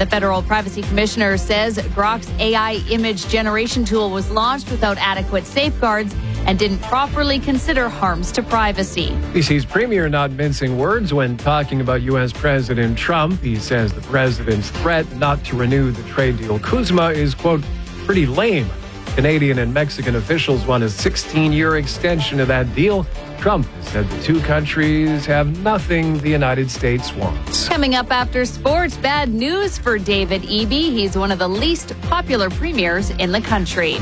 The federal privacy commissioner says Grok's AI image generation tool was launched without adequate safeguards and didn't properly consider harms to privacy. BC's premier not mincing words when talking about U.S. President Trump. He says the president's threat not to renew the trade deal CUSMA is, quote, pretty lame. Canadian and Mexican officials want a 16-year extension of that deal. Trump said the two countries have nothing the United States wants. Coming up after sports, bad news for David Eby. He's one of the least popular premiers in the country.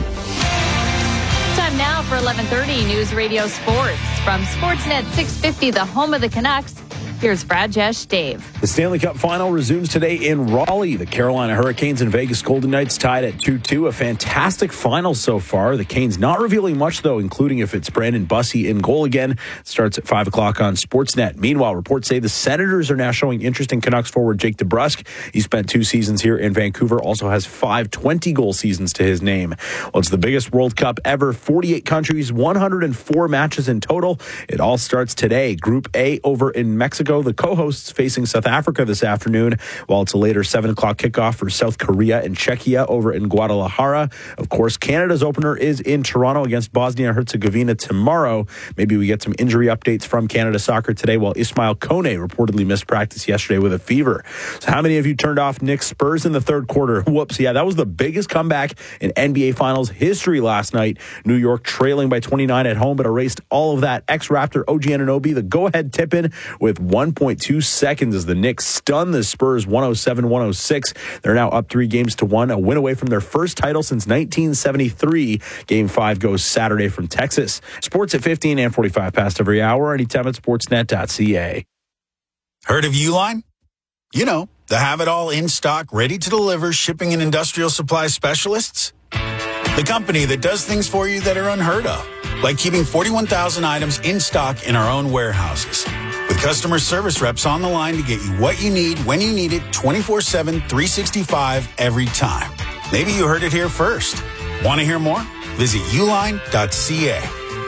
Time now for 11:30 News Radio Sports. From Sportsnet 650, the home of the Canucks. Here's Rajesh Dave. The Stanley Cup final resumes today in Raleigh. The Carolina Hurricanes and Vegas Golden Knights tied at 2-2. A fantastic final so far. The Canes not revealing much, though, including if it's Brandon Bussey in goal again. Starts at 5 o'clock on Sportsnet. Meanwhile, reports say the Senators are now showing interest in Canucks forward Jake DeBrusk. He spent 2 seasons here in Vancouver, also has 5 20-goal seasons to his name. Well, it's the biggest World Cup ever. 48 countries, 104 matches in total. It all starts today. Group A over in Mexico. The co-hosts facing South Africa this afternoon, while it's a later 7 o'clock kickoff for South Korea and Czechia over in Guadalajara. Of course, Canada's opener is in Toronto against Bosnia-Herzegovina tomorrow. Maybe we get some injury updates from Canada Soccer today, while Ismail Kone reportedly missed practice yesterday with a fever. So how many of you turned off Knicks Spurs in the third quarter? Whoops, yeah, that was the biggest comeback in NBA Finals history last night. New York trailing by 29 at home, but erased all of that. Ex-Raptor OG Anunoby, the go-ahead tip-in with 1.2 seconds as the Knicks stun the Spurs 107-106. They're now up 3-1, a win away from their first title since 1973. Game 5 goes Saturday from Texas. Sports at 15 and 45 past every hour, anytime at sportsnet.ca. Heard of Uline? You know, the have-it-all in stock, ready to deliver shipping and industrial supply specialists. The company that does things for you that are unheard of, like keeping 41,000 items in stock in our own warehouses. With customer service reps on the line to get you what you need, when you need it, 24/7, 365, every time. Maybe you heard it here first. Want to hear more? Visit uline.ca.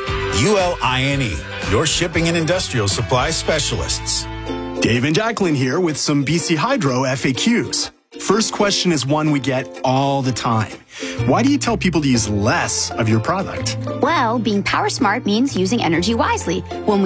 ULINE, your shipping and industrial supply specialists. Dave and Jacqueline here with some BC Hydro FAQs. First question is one we get all the time. Why do you tell people to use less of your product? Well, being power smart means using energy wisely. When we